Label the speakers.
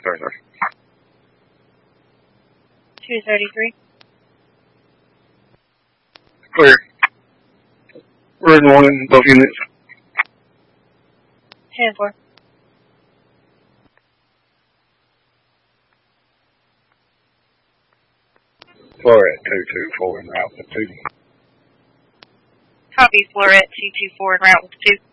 Speaker 1: sorry.
Speaker 2: 233.
Speaker 1: Clear. We're in one in both units.
Speaker 2: 10-4.
Speaker 1: Florette 224 en route with 2.
Speaker 2: Copy, Florette 224 en route with 2.